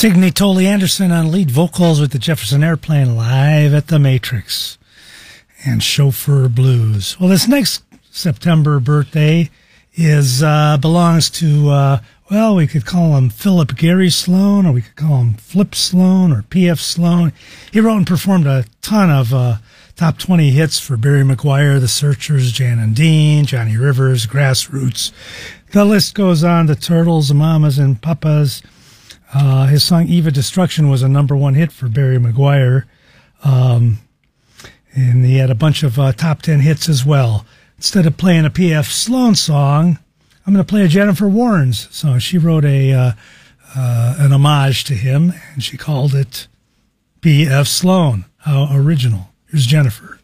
Signe Tolley Anderson on lead vocals with the Jefferson Airplane live at the Matrix and Chauffeur Blues. Well, this next September birthday belongs to, we could call him Philip Gary Sloan, or we could call him Flip Sloan or P.F. Sloan. He wrote and performed a ton of top 20 hits for Barry McGuire, The Searchers, Jan and Dean, Johnny Rivers, Grassroots. The list goes on. The Turtles, the Mamas and Papas. His song Eva Destruction was a #1 hit for Barry McGuire. And he had a bunch of top 10 hits as well. Instead of playing a P.F. Sloan song, I'm going to play a Jennifer Warnes song. She wrote an homage to him, and she called it P.F. Sloan. How original. Here's Jennifer.